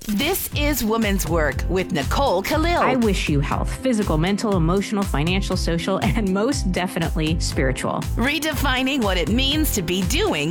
This is Woman's Work with Nicole Khalil. I wish you health, physical, mental, emotional, financial, social, and most definitely spiritual. Redefining what it means to be doing